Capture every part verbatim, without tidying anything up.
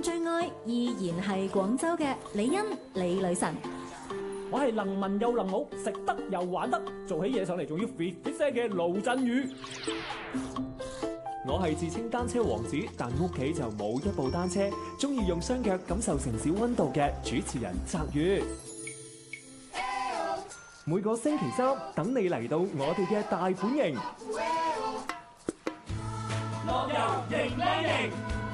最愛依然係廣州嘅李欣李女神。 我係能文又能武，食得又玩得，做起嘢上嚟仲要 fit fit 聲嘅盧振宇。 我係自稱單車王子，但屋企就冇一部單車，中意用雙腳感受城市溫度嘅主持人澤宇。每個星期三等你嚟到我哋嘅大本營， 樂遊迎靚營。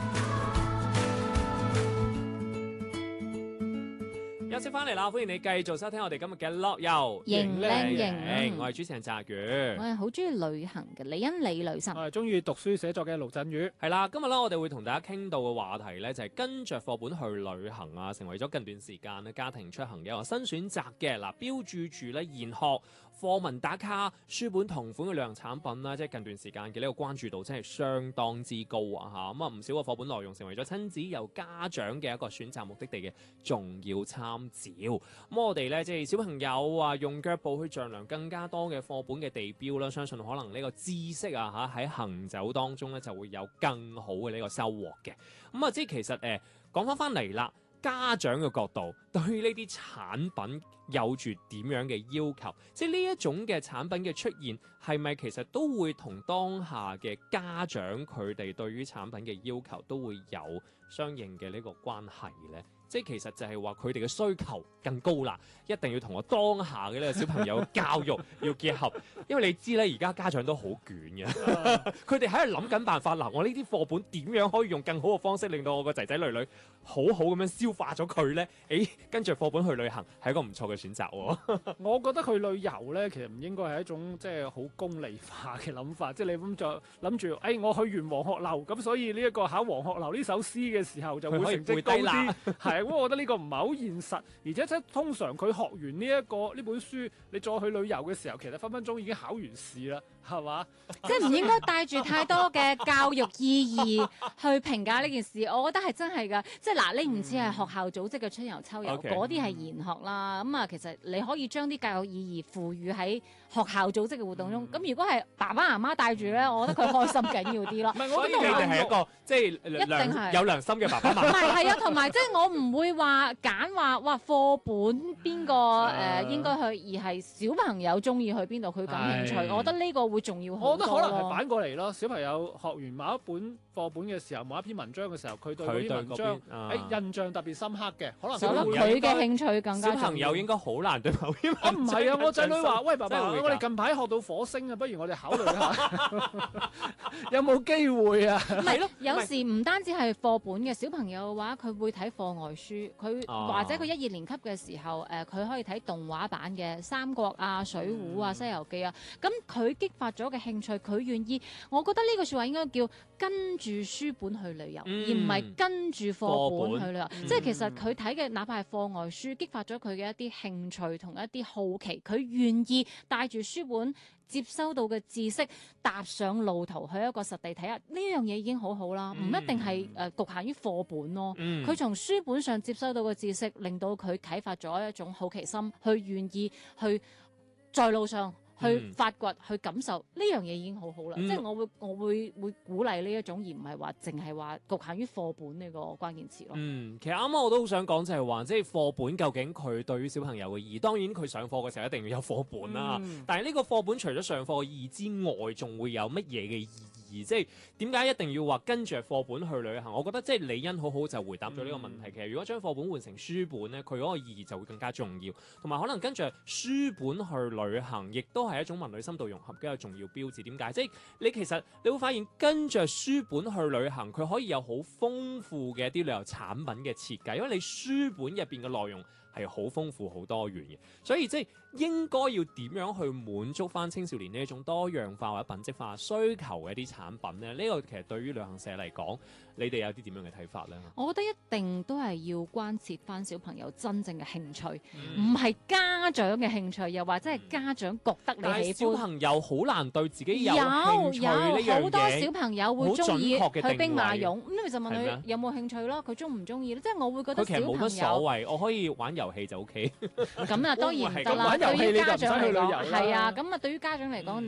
休息翻嚟啦，歡迎你繼續收聽我哋今日嘅樂遊迎靚營。 我係主持人澤宇， 我係好中意旅行嘅李欣李女神， 我係中意讀書寫作嘅盧振宇。 係啦，今日咧我哋會同大家傾到嘅話題咧就係跟着課本去旅行啊，成為咗近段時間咧家庭出行嘅一個新選擇嘅。嗱，標註住咧研學課文打卡書本同款嘅旅行產品啦，即係近段時間嘅呢個關注度真係相當之高啊嚇！咁啊唔少嘅課本內容成為咗親子又家長嘅一個選擇目的地嘅重要參照。咁我哋咧即係小朋友啊，用腳步去丈量更加多嘅課本嘅地標啦，相信可能呢個知識啊嚇喺行走當中咧就會有更好嘅呢個收穫嘅。咁啊，即係其實誒講翻翻嚟啦。家長嘅角度對呢啲產品有住點樣嘅要求？即係呢一種嘅產品嘅出現，係咪其實都會同當下嘅家長佢哋對於產品嘅要求都會有相應嘅呢個關係呢？即係其實就係話佢哋嘅需求更高啦，一定要同我當下嘅呢個小朋友教育要結合，因為你知咧，而家家長都好捲嘅，佢哋喺度諗緊辦法。嗱，我呢啲課本點樣可以用更好嘅方式，令到我個仔仔女女好好咁樣消化咗佢呢？誒，跟住課本去旅行係一個唔錯嘅選擇喎。 我覺得去旅遊呢，其實唔應該係一種即係好功利化嘅諗法，即係你咁就諗住，誒、哎，我去完黃鶴樓，咁所以呢一個考黃鶴樓呢首詩嘅時候就會成績高啲，係。咁我覺得呢個唔係好現實，而且即係通常佢學完呢、這、一個呢本書，你再去旅遊嘅時候，其實分分鐘已經考完試啦，係嘛？ 即係唔應該帶住太多嘅教育意義去評價呢件事。我覺得係真係㗎，即係嗱，你唔似係學校組織嘅春遊秋遊，嗰啲係研學啦。咁啊，其實你可以將啲教育意義賦予喺學校組織嘅活動中。咁、嗯、如果係爸爸媽媽帶住咧，我覺得佢開心緊要啲咯。 唔係，我覺得你哋係一個即係良有良心嘅爸爸媽媽。唔係係啊，同埋即係我唔會話揀話哇課本邊個誒應該去，而係小朋友中意去邊度，佢感興趣。我覺得呢個會重要好多。 我覺得可能係反過嚟咯。小朋友學完某一本課本嘅時候，某一篇文章嘅時候，佢對嗰啲文章誒、啊、印象特別深刻嘅，可能佢嘅興趣更加。 小朋友應該好難對某篇文章。 唔係啊，我仔女話：喂，爸爸，我哋近排學到火星啊，不如我哋考慮下，有冇機會啊？ 唔係咯，有時唔單止係課本嘅小朋友嘅話，佢會睇課外書，佢、啊、或者佢一二年級嘅時候，誒、呃、佢可以睇動畫版嘅《三國》啊、《水滸》啊、《西遊記》啊，咁佢激發咗嘅興趣，佢願意，我覺得呢個説話應該叫跟住書本去旅遊，嗯、而唔係跟住課本去旅遊。嗯、即係其實佢睇嘅，哪怕係課外書，激發咗佢嘅一啲興趣同一啲好奇，佢願意帶住書本接收到嘅知識，踏上路途去一個實地睇下，呢樣嘢已經好好啦，唔、嗯、一定係誒局限於課本咯。佢從、嗯、書本上接收到嘅知識，令到佢啟發咗一種好奇心，去願意去在路上去發掘、嗯、去感受，呢樣嘢已經好好啦。嗯、即係我會我會會鼓勵呢一種，而唔係話淨係話局限於課本呢個關鍵詞咯。 嗯，其實啱啱我都好想講就係話，即係課本究竟佢對於小朋友嘅意義，當然佢上課嘅時候一定要有課本啦。嗯、但係呢個課本除咗上課嘅意義之外，仲會有乜嘢嘅意義？即係點解一定要話跟住課本去旅行？我覺得即係李欣好好就回答咗呢個問題。嗯、其實如果將課本換成書本咧，佢嗰個意義就會更加重要，同埋可能跟住書本去旅行，亦都係一種文旅深度融合嘅一個重要標誌。點解？即係你其實你會發現跟住書本去旅行，佢可以有好豐富嘅一啲旅遊產品嘅設計，因為你書本入邊嘅內容係好豐富、好多元嘅，所以即係應該要點樣去滿足翻青少年呢一種多樣化或者品質化需求嘅一啲產品咧？呢、這個其實對於旅行社嚟講，你哋有啲點樣嘅睇法咧？ 我覺得一定都係要關切翻小朋友真正嘅興趣，唔係、嗯、家長嘅興趣，又或者係家長覺得你喜歡。但係小朋友好難對自己有興趣呢樣嘢。有好多小朋友會中意去兵馬俑，咁你就問佢有冇興趣咯？佢中唔中意咧？即係我會覺得小朋友佢其實冇乜所謂， 我可以玩遊戲就 OK。 咁啊，當然唔得啦。對於家長嚟講，係啊，咁啊，對於家長嚟講，